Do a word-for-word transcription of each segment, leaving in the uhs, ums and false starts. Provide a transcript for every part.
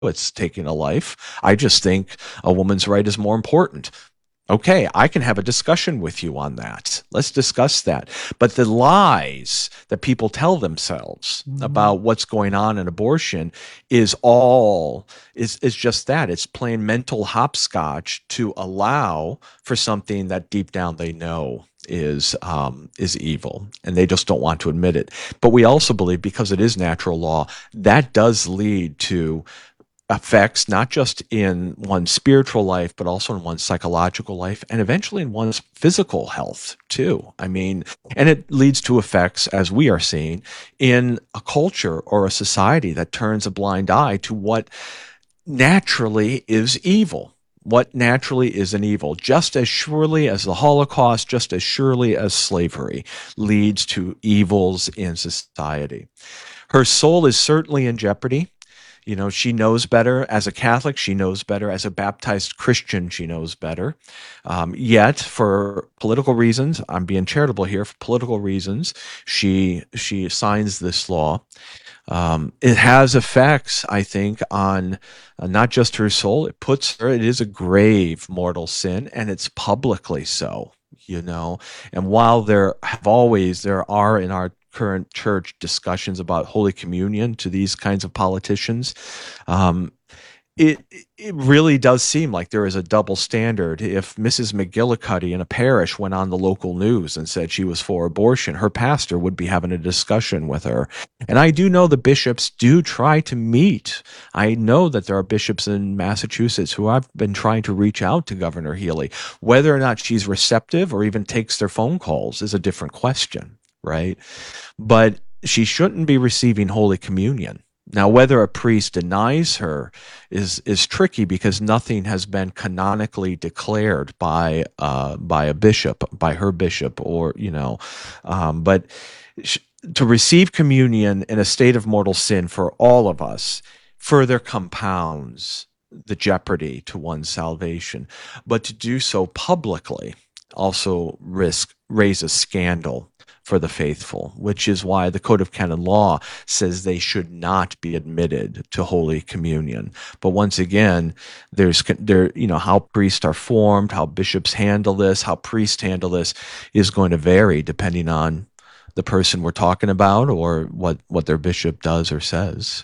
it's taking a life. I just think a woman's right is more important. Okay, I can have a discussion with you on that. Let's discuss that. But the lies that people tell themselves Mm-hmm. about what's going on in abortion is all is is just that. It's playing mental hopscotch to allow for something that deep down they know is um, is evil, and they just don't want to admit it. But we also believe, because it is natural law, that does lead to effects not just in one's spiritual life, but also in one's psychological life, and eventually in one's physical health too. I mean, and it leads to effects, as we are seeing, in a culture or a society that turns a blind eye to what naturally is evil. What naturally is an evil, just as surely as the Holocaust, just as surely as slavery leads to evils in society. Her soul is certainly in jeopardy. You know, she knows better as a Catholic. She knows better as a baptized Christian. She knows better. Um, yet, for political reasons, I'm being charitable here. For political reasons, she she signs this law. Um, it has effects, I think, on uh, not just her soul. It puts her. It is a grave mortal sin, and it's publicly so. You know, and while there have always there are in our current church discussions about Holy Communion to these kinds of politicians, um, it it really does seem like there is a double standard. If Missus McGillicuddy in a parish went on the local news and said she was for abortion, her pastor would be having a discussion with her. And I do know the bishops do try to meet. I know that there are bishops in Massachusetts who have been trying to reach out to Governor Healy. Whether or not she's receptive or even takes their phone calls is a different question, right? But she shouldn't be receiving Holy Communion. Now, whether a priest denies her is is tricky, because nothing has been canonically declared by uh, by a bishop, by her bishop, or you know, um, but sh- to receive communion in a state of mortal sin for all of us further compounds the jeopardy to one's salvation. But to do so publicly also risk raises scandal for the faithful, which is why the Code of Canon Law says they should not be admitted to Holy Communion. But once again, there's there you know how priests are formed, how bishops handle this, how priests handle this is going to vary depending on the person we're talking about or what what their bishop does or says.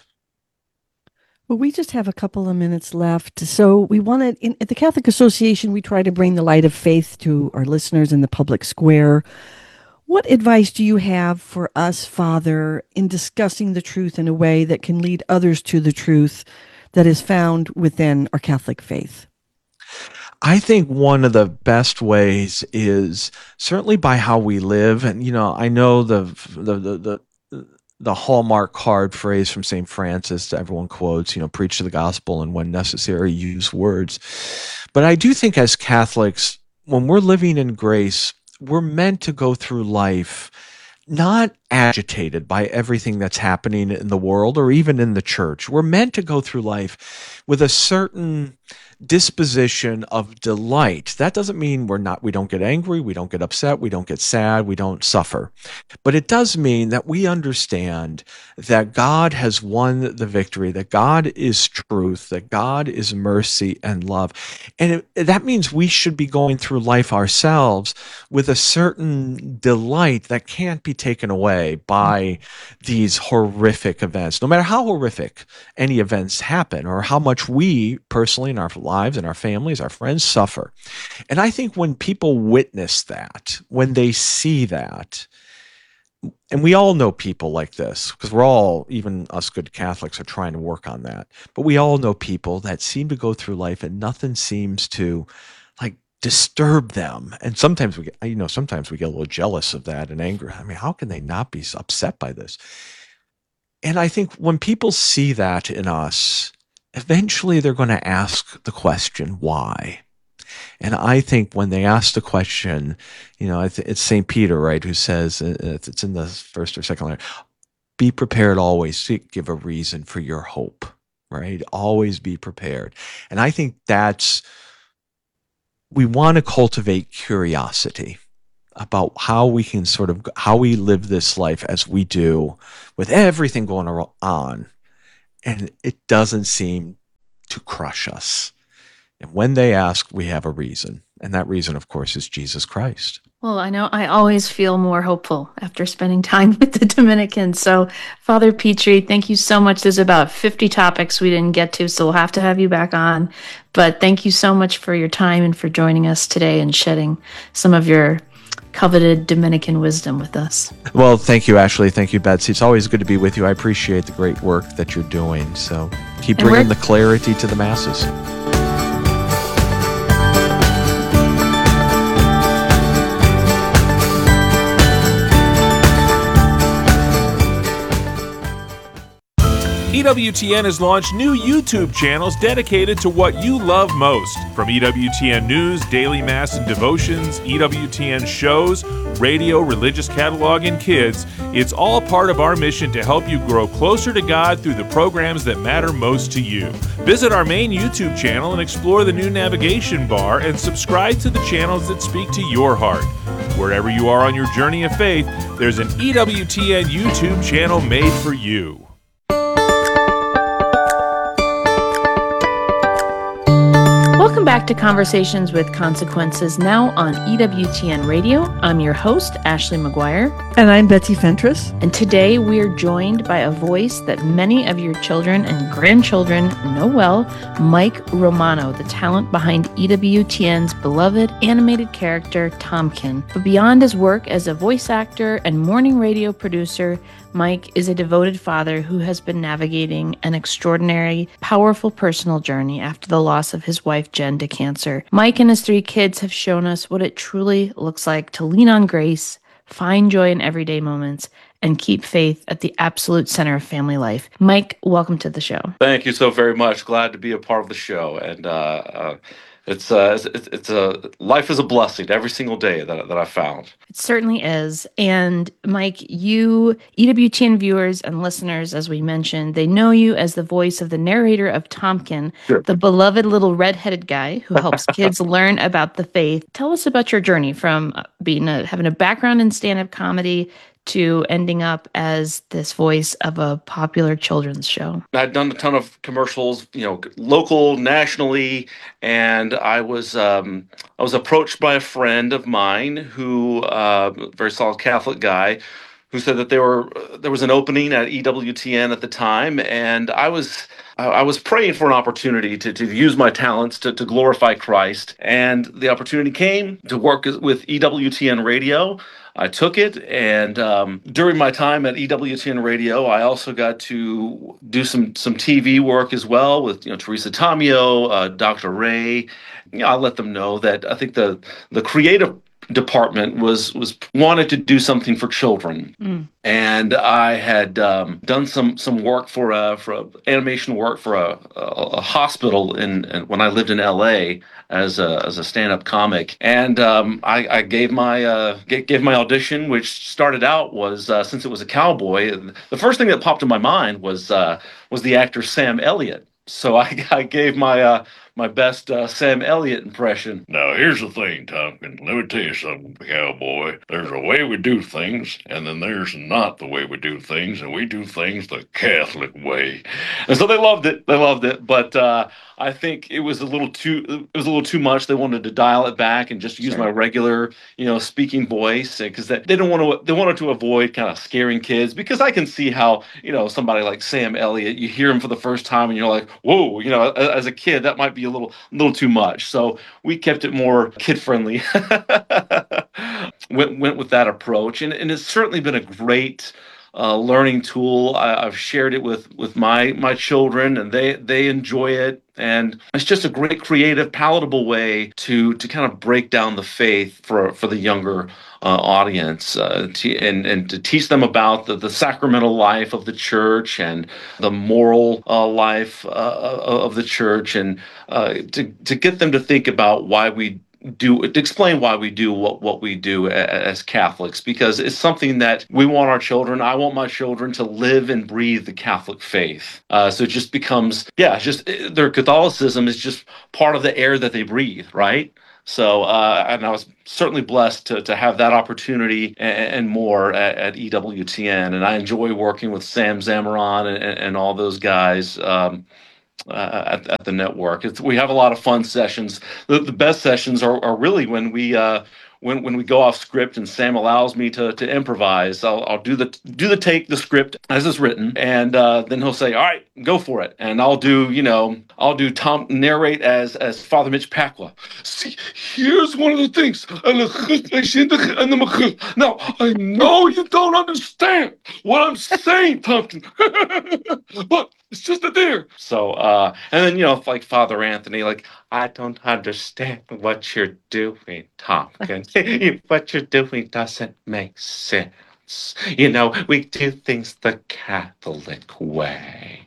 Well, we just have a couple of minutes left. So we wanted, in, at the Catholic Association, we try to bring the light of faith to our listeners in the public square. What advice do you have for us, Father, in discussing the truth in a way that can lead others to the truth that is found within our Catholic faith? I think one of the best ways is certainly by how we live. And, you know, I know the, the, the, the the hallmark card phrase from Saint Francis that everyone quotes, you know, preach the gospel and when necessary, use words. But I do think as Catholics, when we're living in grace, we're meant to go through life not agitated by everything that's happening in the world or even in the church. We're meant to go through life with a certain disposition of delight. That doesn't mean we're not we don't get angry, we don't get upset, we don't get sad, we don't suffer. But it does mean that we understand that God has won the victory, that God is truth, that God is mercy and love. And it, that means we should be going through life ourselves with a certain delight that can't be taken away by these horrific events. No matter how horrific any events happen or how much we personally in our lives and our families, our friends suffer. And I think when people witness that, when they see that, and we all know people like this, because we're all, even us good Catholics, are trying to work on that. But we all know people that seem to go through life and nothing seems to like disturb them. And sometimes we get, you know, sometimes we get a little jealous of that and angry. I mean, how can they not be upset by this? And I think when people see that in us, eventually they're going to ask the question, why? And I think when they ask the question, you know, it's Saint Peter, right, who says, it's in the first or second letter, be prepared always to give a reason for your hope, right? Always be prepared. And I think that's, we want to cultivate curiosity about how we can sort of, how we live this life as we do with everything going on. And it doesn't seem to crush us. And when they ask, we have a reason. And that reason, of course, is Jesus Christ. Well, I know I always feel more hopeful after spending time with the Dominicans. So, Father Petrie, thank you so much. There's about fifty topics we didn't get to, so we'll have to have you back on. But thank you so much for your time and for joining us today and shedding some of your coveted Dominican wisdom with us. Well, thank you, Ashley. Thank you, Betsy. It's always good to be with you. I appreciate the great work that you're doing. So keep bringing the clarity to the masses. E W T N has launched new YouTube channels dedicated to what you love most. From E W T N News, Daily Mass and Devotions, E W T N shows, radio, religious catalog, and kids, it's all part of our mission to help you grow closer to God through the programs that matter most to you. Visit our main YouTube channel and explore the new navigation bar and subscribe to the channels that speak to your heart. Wherever you are on your journey of faith, there's an E W T N YouTube channel made for you. Welcome back to Conversations with Consequences, now on E W T N Radio. I'm your host, Ashley McGuire. And I'm Betsy Fentress. And today we're joined by a voice that many of your children and grandchildren know well, Mike Romano, the talent behind E W T N's beloved animated character, Tompkin. But beyond his work as a voice actor and morning radio producer, Mike is a devoted father who has been navigating an extraordinary, powerful personal journey after the loss of his wife, Jen, to cancer. Mike and his three kids have shown us what it truly looks like to lean on grace, find joy in everyday moments, and keep faith at the absolute center of family life. Mike, welcome to the show. Thank you so very much. Glad to be a part of the show. And uh, uh, it's uh, it's, it's a life is a blessing every single day that that I found. It certainly is. And Mike, you, E W T N viewers and listeners, as we mentioned, they know you as the voice of the narrator of Tompkin, Sure. the beloved little redheaded guy who helps kids learn about the faith. Tell us about your journey from being a, having a background in stand-up comedy to ending up as this voice of a popular children's show. I'd done a ton of commercials, you know, local, nationally, and I was um, I was approached by a friend of mine who, uh, very solid Catholic guy, who said that there were there was an opening at E W T N at the time, and I was I was praying for an opportunity to, to use my talents to, to glorify Christ, and the opportunity came to work with E W T N Radio. I took it, and um, during my time at E W T N Radio, I also got to do some some T V work as well with you know Teresa Tomeo, uh, Doctor Ray. You know, I let them know that I think the the creative department was was wanted to do something for children, mm. and I had um, done some some work for a for a, animation work for a, a, a hospital in, in when I lived in L A as a as a stand-up comic, and um, I, I gave my uh, gave, gave my audition, which started out was uh, since it was a cowboy. The first thing that popped in my mind was uh, was the actor Sam Elliott. So I, I gave my uh, my best uh, Sam Elliott impression. Now, here's the thing, Tompkin. Let me tell you something, cowboy. There's a way we do things, and then there's not the way we do things, and we do things the Catholic way. And so they loved it. They loved it. But uh, I think it was a little too it was a little too much. They wanted to dial it back and just use sure. my regular, you know, speaking voice, because they, they didn't want to. They wanted to avoid kind of scaring kids, because I can see how, you know, somebody like Sam Elliott, you hear him for the first time and you're like, whoa, you know, as a kid that might be a little little too much. So we kept it more kid friendly. went went with that approach, and and it's certainly been a great uh, learning tool. I, I've shared it with with my my children, and they they enjoy it. And it's just a great, creative, palatable way to to kind of break down the faith for for the younger uh, audience, uh, to, and and to teach them about the, the sacramental life of the church and the moral uh, life uh, of the church, and uh, to to get them to think about why we do to explain why we do what, what we do as Catholics, because it's something that we want our children. I want my children to live and breathe the Catholic faith. Uh, so it just becomes, yeah, it's just their Catholicism is just part of the air that they breathe, right? So, uh, and I was certainly blessed to to have that opportunity and, and more at, at E W T N. And I enjoy working with Sam Zamaron and, and all those guys. Um, uh, at, at the network. It's, we have a lot of fun sessions. The, the best sessions are, are really when we uh, when when we go off script and Sam allows me to to improvise. I'll, I'll do the do the take the script as it's written, and uh, then he'll say, "All right, go for it," and I'll do you know I'll do Tom narrate as as Father Mitch Pacwa. See, here's one of the things. Now I know you don't understand what I'm saying, Pumpkin, but it's just a there. So, uh, and then, you know, like Father Anthony, like, I don't understand what you're doing, Tompkins. What you're doing doesn't make sense. You know, we do things the Catholic way.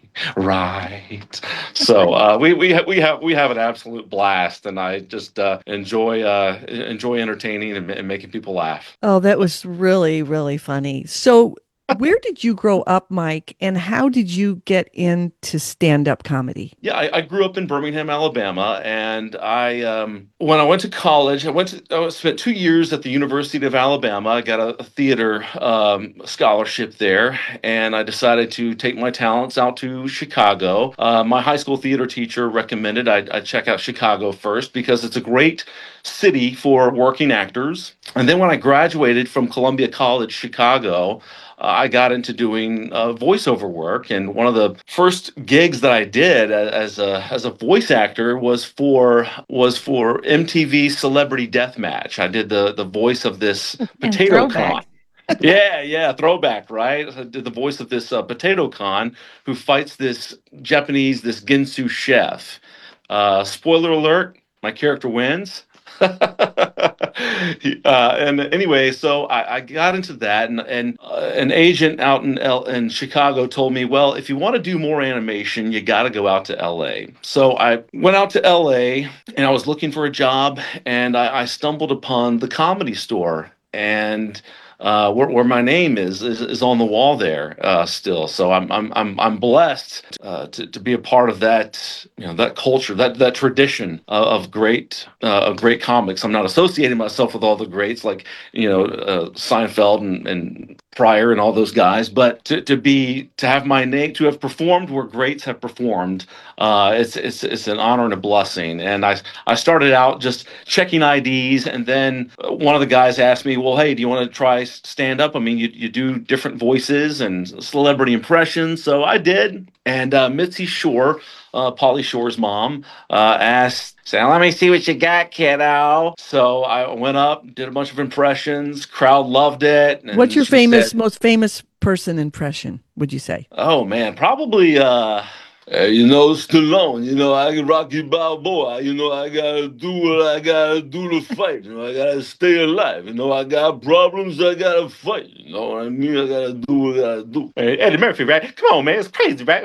Right. So uh, we we ha- we have we have an absolute blast, and I just uh, enjoy uh, enjoy entertaining and, and making people laugh. Oh, that was really, really funny. So, where did you grow up, Mike, and how did you get into stand-up comedy? Yeah, I, I grew up in Birmingham, Alabama, and I um, when I went to college, I went to I spent two years at the University of Alabama. I got a, a theater um, scholarship there, and I decided to take my talents out to Chicago. Uh, my high school theater teacher recommended I, I check out Chicago first because it's a great city for working actors. And then when I graduated from Columbia College, Chicago, I got into doing uh, voiceover work, and one of the first gigs that I did as a as a voice actor was for was for M T V Celebrity Deathmatch. I did the the voice of this potato con. yeah, yeah, throwback, right? I did the voice of this uh, potato con who fights this Japanese, this Ginsu chef. Uh, spoiler alert: my character wins. uh, and anyway, so I, I got into that, and, and uh, an agent out in L- in Chicago told me, well, if you want to do more animation, you got to go out to L A. So I went out to L A, and I was looking for a job, and I, I stumbled upon the Comedy Store, and uh, where, where my name is, is is on the wall there uh, still. So I'm I'm I'm I'm blessed uh, to to be a part of that, you know, that culture, that that tradition uh, of great uh, of great comics. I'm not associating myself with all the greats like you know uh, Seinfeld and, and Pryor and all those guys, but to, to be to have my name, to have performed where greats have performed, uh, it's it's it's an honor and a blessing. And I I started out just checking I Ds, and then one of the guys asked me, well, hey, do you want to try stand up? I mean, you you do different voices and celebrity impressions, so I did. And uh, Mitzi Shore, uh, Pauly Shore's mom, uh, asked, "So let me see what you got, kiddo." So I went up, did a bunch of impressions. Crowd loved it. And What's your she famous, said, most famous person impression, would you say? oh man, probably uh uh, you know, Stallone, you know, I Rocky Balboa, you know, I gotta do what I gotta do to fight, you know, I gotta stay alive, you know, I got problems, I gotta fight, you know what I mean? I gotta do what I gotta do. Hey, Eddie Murphy, right? Come on, man, it's crazy, right?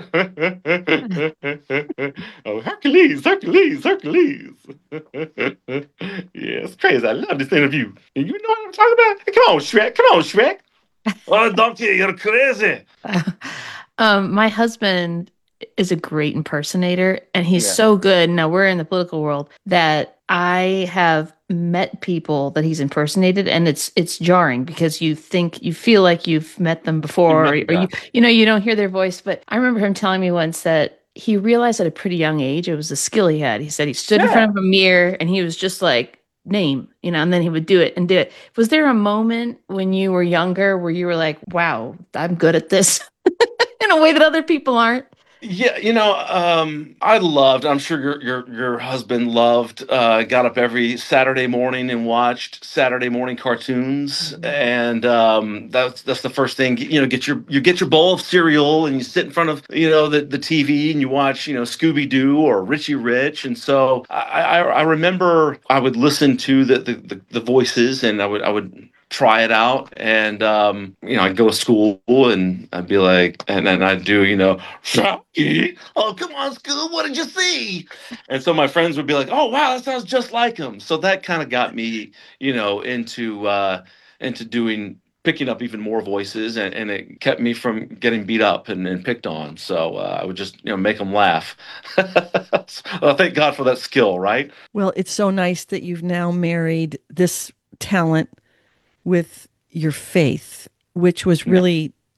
oh, Hercules, Hercules, Hercules. yeah, it's crazy. I love this interview. And you know what I'm talking about? Hey, come on, Shrek, come on, Shrek. oh, donkey, you're crazy. um, my husband is a great impersonator, and he's Yeah. so good. Now we're in the political world that I have met people that he's impersonated, and it's it's jarring because you think you feel like you've met them before, You met- or, or you you know you don't hear their voice. But I remember him telling me once that he realized at a pretty young age it was a skill he had. He said he stood in Yeah. front of a mirror and he was just like, name, you know, and then he would do it and do it. Was there a moment when you were younger where you were like, wow, I'm good at this in a way that other people aren't? Yeah, you know, um, I loved. I'm sure your your your husband loved. Uh, got up every Saturday morning and watched Saturday morning cartoons, and um, that's that's the first thing. You know, get your you get your bowl of cereal and you sit in front of you know the, the T V and you watch you know Scooby Doo or Richie Rich, and so I, I I remember I would listen to the, the the the voices and I would I would. try it out, and um, you know, I'd go to school and I'd be like, and then I'd do, you know, Rocky, oh come on, Scoob, what did you see? And so my friends would be like, oh wow, that sounds just like him. So that kind of got me, you know, into uh, into doing picking up even more voices, and, and it kept me from getting beat up and, and picked on. So uh, I would just, you know, make them laugh. well, thank God for that skill, right? Well, it's so nice that you've now married this talent with your faith, which was really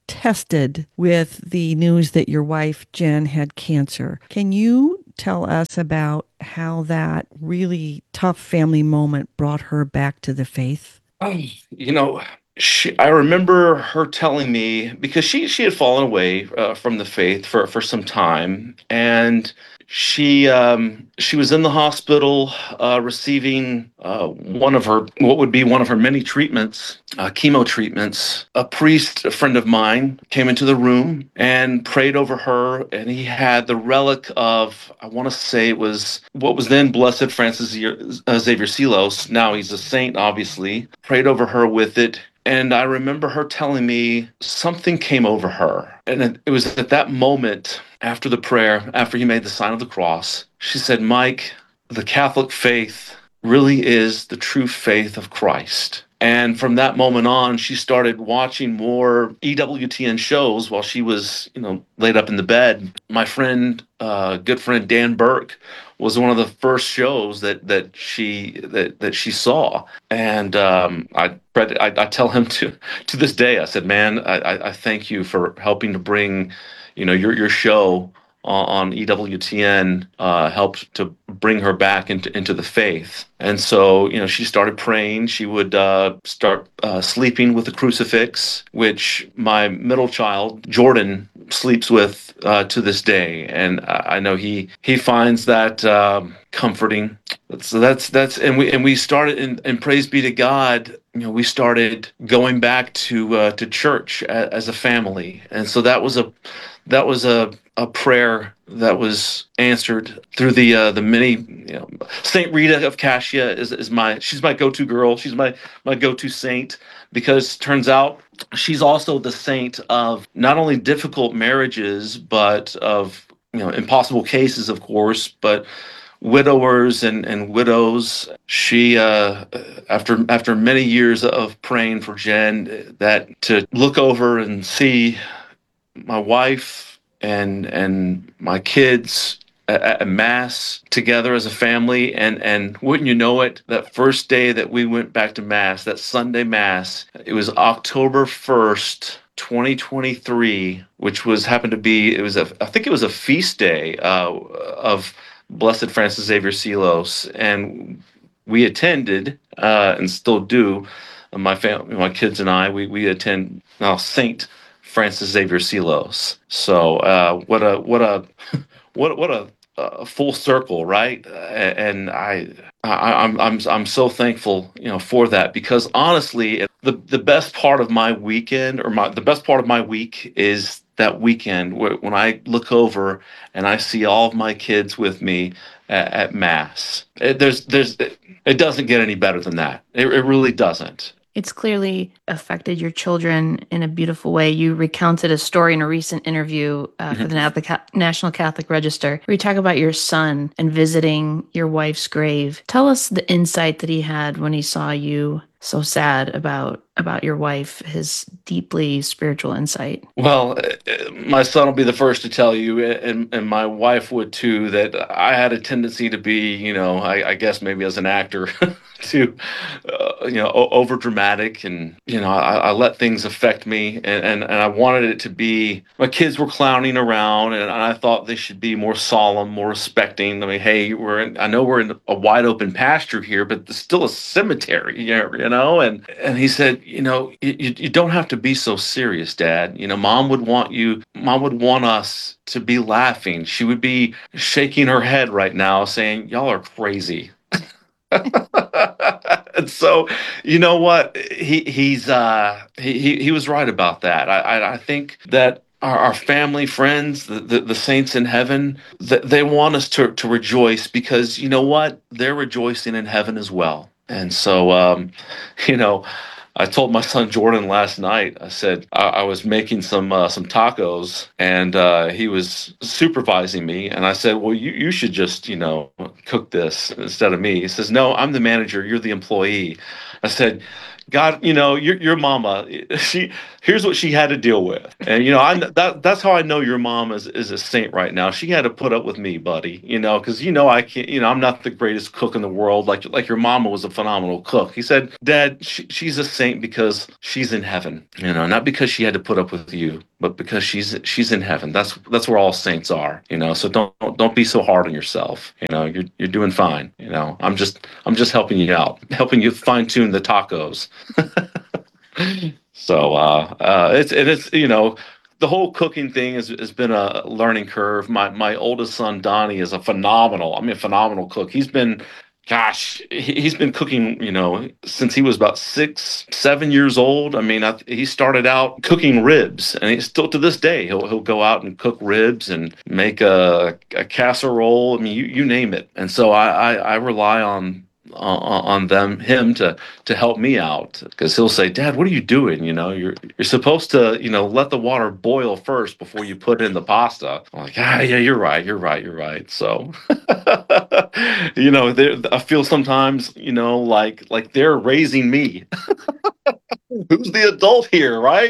tested with the news that your wife, Jen, had cancer. Can you tell us about how that really tough family moment brought her back to the faith? Um, you know, she, I remember her telling me, because she she had fallen away uh, from the faith for for some time, and she um, she was in the hospital uh, receiving uh, one of her what would be one of her many treatments, uh, chemo treatments. A priest, a friend of mine, came into the room and prayed over her, and he had the relic of, I want to say it was what was then Blessed Francis Xavier Seelos. Now he's a saint, obviously. Prayed over her with it. And I remember her telling me something came over her. And it, it was at that moment, after the prayer, after he made the sign of the cross, she said, Mike, the Catholic faith really is the true faith of Christ. And from that moment on, she started watching more E W T N shows while she was, you know, laid up in the bed. My friend, uh, good friend Dan Burke, was one of the first shows that that she that that she saw, and um, I, I I tell him to to this day. I said, man, I, I thank you for helping to bring, you know, your your show on E W T N uh, helped to bring her back into into the faith. And so, you know, she started praying. She would uh, start uh, sleeping with a crucifix, which my middle child, Jordan, sleeps with uh, to this day. And I know he he finds that um, comforting. So that's that's and we and we started and, and praise be to God. You know, we started going back to uh, to church a, as a family, and so that was a that was a a prayer that was answered through the uh, the many, you know, Saint Rita of Cassia is, is my she's my go-to girl. She's my my go-to saint, because turns out she's also the saint of not only difficult marriages, but of, you know, impossible cases, of course, but widowers and, and widows. She uh, after after many years of praying for Jen, that to look over and see my wife and and my kids at, at mass together as a family, and and wouldn't you know it, that first day that we went back to mass, that Sunday mass, it was October first, twenty twenty-three, which was happened to be, it was a I think it was a feast day uh, of Blessed Francis Xavier Seelos, and we attended uh, and still do. My family, my kids and I, we we attend now Saint Francis Xavier Seelos. So uh, what a what a what what a, a full circle, right? And I, I I'm I'm I'm so thankful, you know, for that, because honestly, the the best part of my weekend, or my the best part of my week, is that weekend when I look over and I see all of my kids with me at, at mass. It, there's there's it, it doesn't get any better than that. It, it really doesn't. It's clearly affected your children in a beautiful way. You recounted a story in a recent interview uh, for the National Catholic Register, where you talk about your son and visiting your wife's grave. Tell us the insight that he had when he saw you so sad about about your wife, his deeply spiritual insight. Well, my son will be the first to tell you, and, and my wife would too, that I had a tendency to be, you know, I, I guess maybe as an actor, to, uh, you know, over dramatic, and, you know, I, I let things affect me, and, and, and I wanted it to be, my kids were clowning around, and I thought they should be more solemn, more respecting. I mean, hey, we're in, I know we're in a wide open pasture here, but there's still a cemetery, you know, and, and he said, you know, you, you don't have to be so serious, Dad. You know, Mom would want you, Mom would want us to be laughing. She would be shaking her head right now saying, y'all are crazy. And so, you know what? He he's uh he he, he was right about that. I I, I think that our, our family, friends, the, the, the saints in heaven, th- they want us to to rejoice, because you know what? They're rejoicing in heaven as well. And so, um, you know, I told my son Jordan last night, I said I, I was making some uh, some tacos, and uh, he was supervising me. And I said, well, you, you should just, you know, cook this instead of me. He says, no, I'm the manager. You're the employee. I said, God, you know, your your mama, she here's what she had to deal with. And you know, I that that's how I know your mom is is a saint right now. She had to put up with me, buddy, you know, cuz you know I can't, you know, I'm not the greatest cook in the world like like your mama was a phenomenal cook. He said, "Dad, she, she's a saint because she's in heaven, you know, not because she had to put up with you, but because she's she's in heaven. That's that's where all saints are, you know. So don't don't, don't be so hard on yourself. You know, you're you're doing fine. You know, I'm just I'm just helping you out, helping you fine tune the tacos." So uh, uh, it's and it's you know the whole cooking thing has, has been a learning curve. My my oldest son Donnie is a phenomenal, I mean, phenomenal cook. He's been, gosh, he- he's been cooking, you know, since he was about six, seven years old. I mean, I, he started out cooking ribs, and he still to this day he'll he'll go out and cook ribs and make a, a casserole. I mean, you you name it. And so I I, I rely on on on them him to to help me out, because he'll say, "Dad, what are you doing? You know, you're you're supposed to, you know, let the water boil first before you put in the pasta." I'm like, "Ah, yeah, you're right, you're right, you're right." So you know, there- I feel sometimes, you know, like like they're raising me. Who's the adult here, right?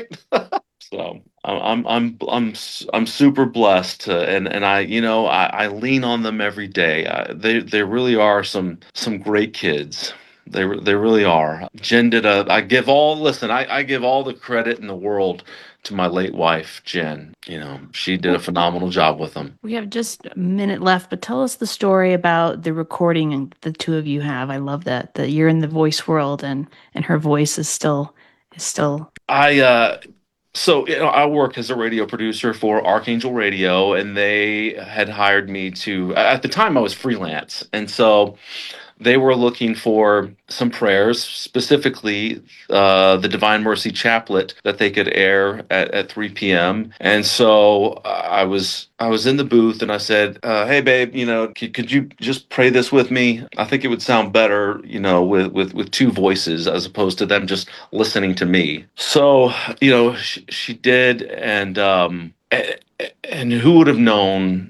So I'm I'm I'm I'm I'm super blessed, uh, and and I you know I, I lean on them every day. I, they they really are some some great kids. They re- they really are. Jen did a. I give all listen. I I give all the credit in the world to my late wife, Jen. You know, she did a phenomenal job with them. We have just a minute left, but tell us the story about the recording and the two of you have. I love that that you're in the voice world, and and her voice is still is still. I uh so you know, I work as a radio producer for Archangel Radio, and they had hired me to. At the time, I was freelance, and so they were looking for some prayers, specifically uh, the Divine Mercy Chaplet that they could air at, at three p m. And so uh, I was I was in the booth, and I said, uh, "Hey, babe, you know, could, could you just pray this with me? I think it would sound better, you know, with with with two voices as opposed to them just listening to me." So you know, she, she did, and um, a- and who would have known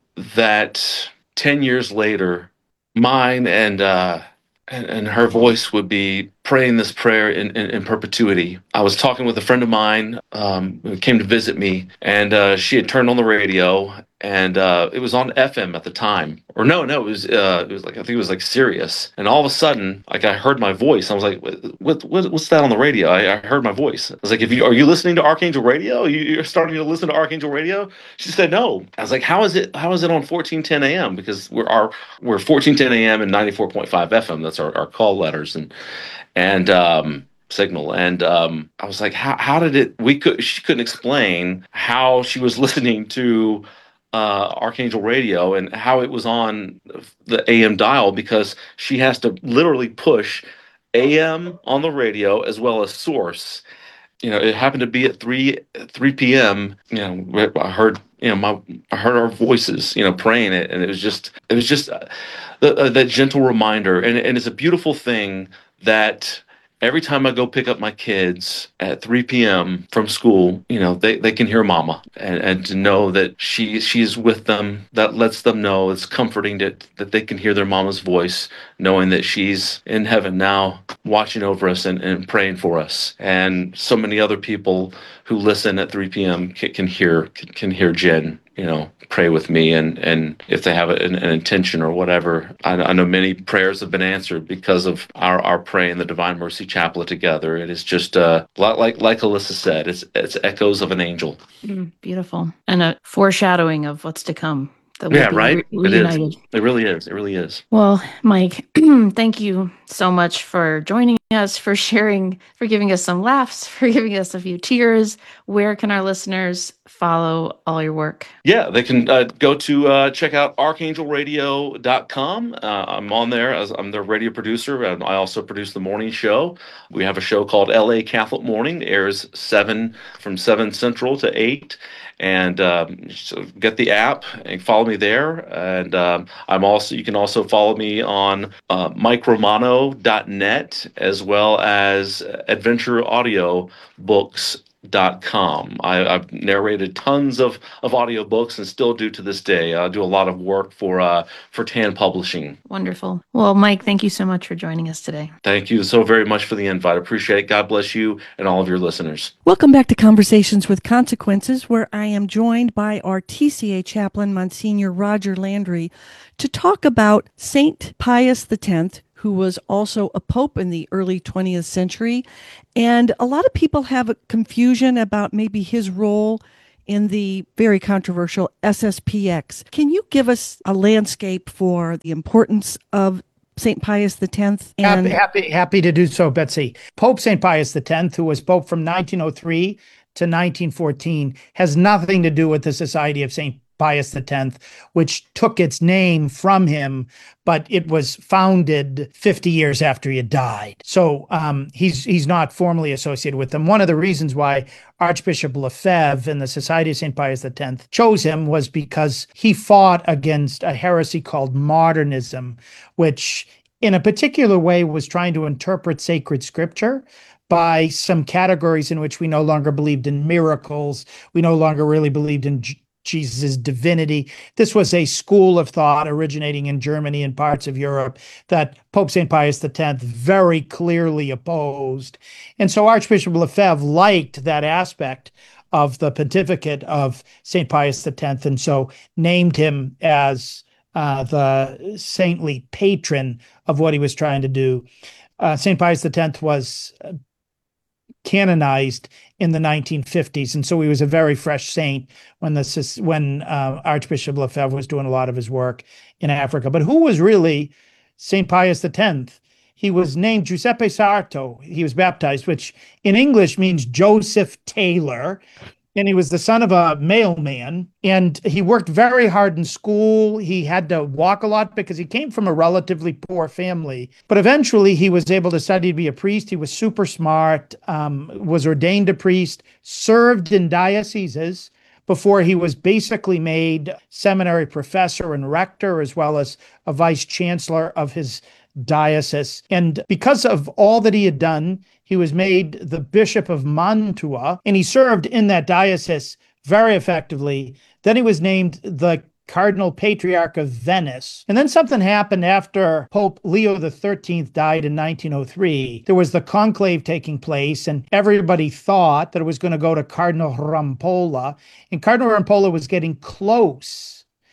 that ten years later, mine and uh and, and her voice would be praying this prayer in, in, in perpetuity. I was talking with a friend of mine um, who came to visit me, and uh, she had turned on the radio, and uh, it was on F M at the time. Or no, no, it was uh, it was like I think it was like Sirius. And all of a sudden, like I heard my voice. I was like, "What, what what's that on the radio?" I, I heard my voice. I was like, "If you are you listening to Archangel Radio? You, you're starting to listen to Archangel Radio?" She said, "No." I was like, "How is it? How is it on fourteen ten A M? Because we're our we're fourteen ten A M and ninety-four point five F M. That's our, our call letters and and um, signal." And um, I was like, "How how did it?" We could she couldn't explain how she was listening to uh, Archangel Radio and how it was on the A M dial, because she has to literally push A M on the radio as well as source. You know, it happened to be at three three p m. You know, I heard you know my I heard our voices, you know, praying it, and it was just it was just uh, uh, that gentle reminder, and and it's a beautiful thing that every time I go pick up my kids at three p m from school, you know, they, they can hear mama, and, and to know that she she's with them, that lets them know, it's comforting that, that they can hear their mama's voice, knowing that she's in heaven now watching over us and, and praying for us. And so many other people who listen at three p m can, can hear can, can hear Jen, you know, pray with me, and and if they have an, an intention or whatever. I, I know many prayers have been answered because of our, our praying the Divine Mercy Chaplet together. It is just uh like like Alyssa said, it's it's echoes of an angel. Mm, beautiful, and a foreshadowing of what's to come. That we'll Yeah, be right. re- It is. reunited. It really is. It really is. Well, Mike, thank you so much for joining us, for sharing, for giving us some laughs, for giving us a few tears. Where can our listeners follow all your work? Yeah, they can uh, go to uh, check out archangel radio dot com. Uh, I'm on there as I'm their radio producer, and I also produce the morning show. We have a show called L A Catholic Morning. It airs seven from seven Central to eight. And um, so get the app and follow me there. And um, I'm also you can also follow me on uh, mike romano dot net, as well as Adventure Audio Books dot com. I, I've narrated tons of, of audiobooks and still do to this day. I do a lot of work for uh, for Tan Publishing. Wonderful. Well, Mike, thank you so much for joining us today. Thank you so very much for the invite. I appreciate it. God bless you and all of your listeners. Welcome back to Conversations with Consequences, where I am joined by our T C A chaplain, Monsignor Roger Landry, to talk about Saint Pius X, who was also a pope in the early twentieth century. And a lot of people have a confusion about maybe his role in the very controversial S S P X. Can you give us a landscape for the importance of Saint Pius X? And happy, happy, happy to do so, Betsy. Pope Saint Pius X, who was pope from nineteen oh three to nineteen fourteen, has nothing to do with the Society of Saint Pius X, which took its name from him, but it was founded fifty years after he had died. So um, he's he's not formally associated with them. One of the reasons why Archbishop Lefebvre and the Society of Saint Pius X chose him was because he fought against a heresy called modernism, which in a particular way was trying to interpret sacred scripture by some categories in which we no longer believed in miracles. We no longer really believed in J- Jesus' divinity. This was a school of thought originating in Germany and parts of Europe that Pope Saint Pius X very clearly opposed. And so Archbishop Lefebvre liked that aspect of the pontificate of Saint Pius X, and so named him as uh, the saintly patron of what he was trying to do. Uh, Saint Pius X was canonized in the nineteen fifties, and so he was a very fresh saint when the when uh, Archbishop Lefebvre was doing a lot of his work in Africa. But who was really Saint Pius X? He was named Giuseppe Sarto. He was baptized, which in English means Joseph Taylor, and he was the son of a mailman, and he worked very hard in school. He had to walk a lot because he came from a relatively poor family. But eventually he was able to study to be a priest. He was super smart, um, was ordained a priest, served in dioceses before he was basically made seminary professor and rector, as well as a vice chancellor of his diocese. And because of all that he had done, he was made the Bishop of Mantua, and he served in that diocese very effectively. Then he was named the Cardinal Patriarch of Venice. And then something happened after Pope Leo the thirteenth died in nineteen oh three. There was the conclave taking place, and everybody thought that it was going to go to Cardinal Rampolla. And Cardinal Rampolla was getting close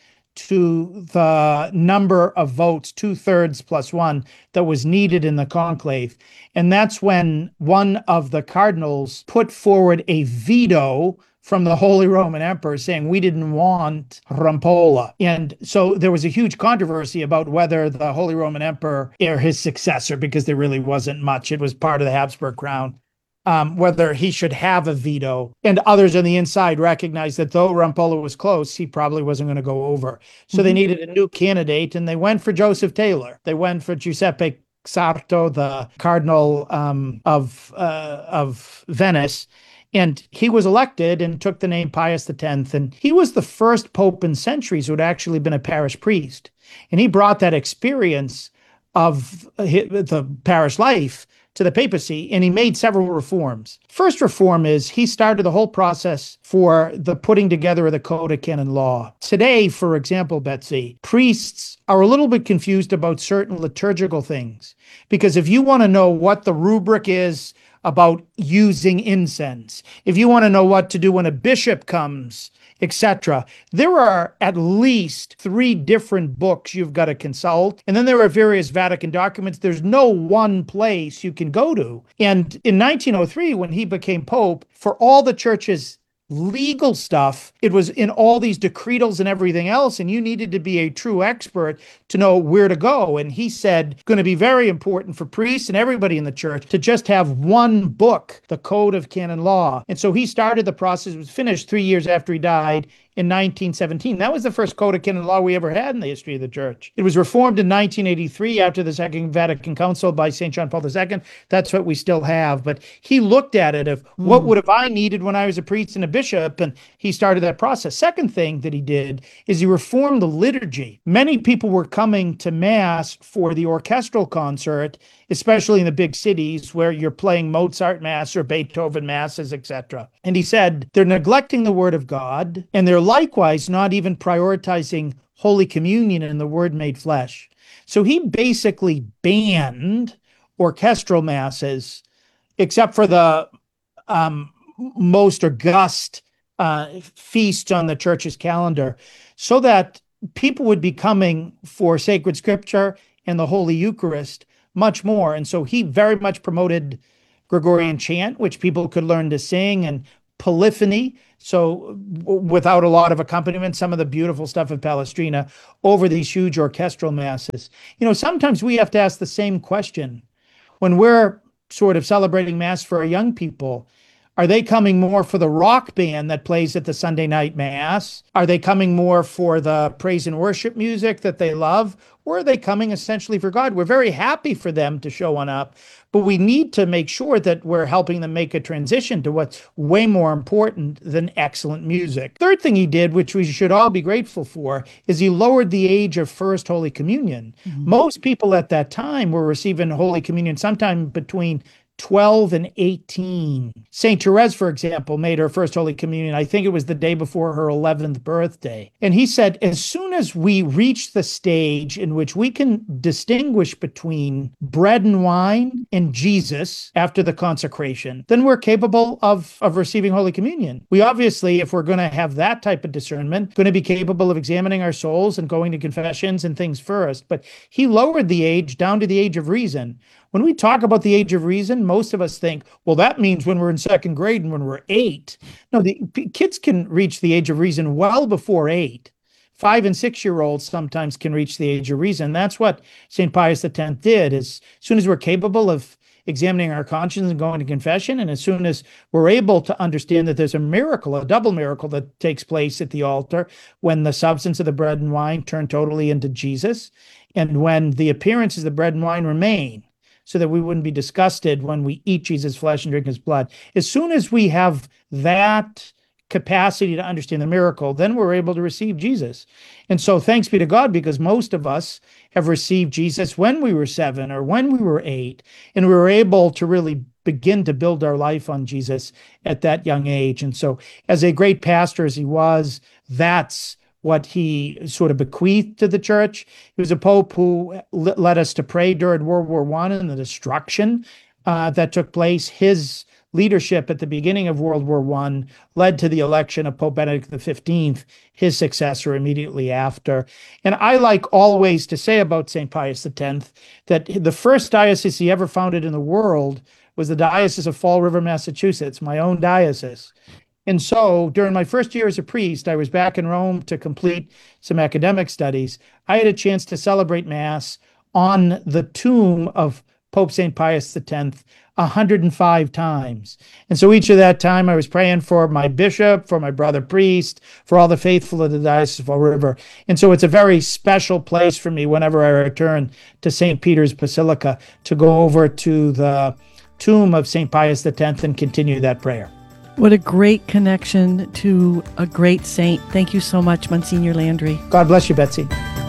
to the number of votes, two-thirds plus one, that was needed in the conclave. And that's when one of the cardinals put forward a veto from the Holy Roman Emperor saying we didn't want Rampolla. And so there was a huge controversy about whether the Holy Roman Emperor or his successor, because there really wasn't much, it was part of the Habsburg crown, Um, whether he should have a veto. And others on the inside recognized that though Rampolla was close, he probably wasn't going to go over. So mm-hmm. they needed a new candidate, and they went for Joseph Taylor. They went for Giuseppe Sarto, the Cardinal um, of uh, of Venice. And he was elected and took the name Pius X. And he was the first pope in centuries who had actually been a parish priest. And he brought that experience of the parish life to the papacy, and he made several reforms. First reform is he started the whole process for the putting together of the Code of Canon Law. Today, for example, Betsy, priests are a little bit confused about certain liturgical things, because if you want to know what the rubric is about using incense, if you want to know what to do when a bishop comes, et cetera, there are at least three different books you've got to consult. And then there are various Vatican documents. There's no one place you can go to. And in nineteen oh three, when he became pope, for all the church's legal stuff, it was in all these decretals and everything else, and you needed to be a true expert to know where to go. And he said, going to be very important for priests and everybody in the church to just have one book, the Code of Canon Law. And so he started the process. It was finished three years after he died in nineteen seventeen. That was the first code of canon law we ever had in the history of the church. It was reformed in nineteen eighty-three after the Second Vatican Council by Saint John Paul the Second. That's what we still have. But he looked at it of mm. what would have I needed when I was a priest and a bishop, and he started that process. Second thing that he did is he reformed the liturgy. Many people were coming to Mass for the orchestral concert, especially in the big cities where you're playing Mozart Mass or Beethoven Masses, et cetera. And he said they're neglecting the Word of God, and they're likewise not even prioritizing Holy Communion and the Word made flesh. So he basically banned orchestral Masses, except for the um, most august uh, feasts on the church's calendar, so that people would be coming for sacred scripture and the Holy Eucharist much more. And so he very much promoted Gregorian chant, which people could learn to sing, and polyphony. So w- without a lot of accompaniment, some of the beautiful stuff of Palestrina over these huge orchestral Masses. You know, sometimes we have to ask the same question. When we're sort of celebrating Mass for our young people, are they coming more for the rock band that plays at the Sunday night Mass? Are they coming more for the praise and worship music that they love? Or are they coming essentially for God? We're very happy for them to show on up, but we need to make sure that we're helping them make a transition to what's way more important than excellent music. Third thing he did, which we should all be grateful for, is he lowered the age of First Holy Communion. Mm-hmm. Most people at that time were receiving Holy Communion sometime between twelve and eighteen. Saint Therese, for example, made her first Holy Communion. I think it was the day before her eleventh birthday. And he said, as soon as we reach the stage in which we can distinguish between bread and wine and Jesus after the consecration, then we're capable of, of receiving Holy Communion. We obviously, if we're going to have that type of discernment, going to be capable of examining our souls and going to confessions and things first. But he lowered the age down to the age of reason. When we talk about the age of reason, most of us think, well, that means when we're in second grade and when we're eight. No, the p- kids can reach the age of reason well before eight. Five and six-year-olds sometimes can reach the age of reason. That's what Saint Pius X did. As soon as we're capable of examining our conscience and going to confession, and as soon as we're able to understand that there's a miracle, a double miracle that takes place at the altar when the substance of the bread and wine turn totally into Jesus, and when the appearances of the bread and wine remain, so that we wouldn't be disgusted when we eat Jesus' flesh and drink his blood. As soon as we have that capacity to understand the miracle, then we're able to receive Jesus. And so thanks be to God, because most of us have received Jesus when we were seven or when we were eight, and we were able to really begin to build our life on Jesus at that young age. And so as a great pastor as he was, that's what he sort of bequeathed to the church. He was a pope who led us to pray during World War One and the destruction uh, that took place. His leadership at the beginning of World War One led to the election of Pope Benedict the fifteenth, his successor immediately after. And I like always to say about Saint Pius X that the first diocese he ever founded in the world was the Diocese of Fall River, Massachusetts, my own diocese. And so during my first year as a priest, I was back in Rome to complete some academic studies. I had a chance to celebrate Mass on the tomb of Pope Saint Pius X one hundred five times. And so each of that time I was praying for my bishop, for my brother priest, for all the faithful of the Diocese of Fall River. And so it's a very special place for me whenever I return to Saint Peter's Basilica to go over to the tomb of Saint Pius X and continue that prayer. What a great connection to a great saint. Thank you so much, Monsignor Landry. God bless you, Betsy.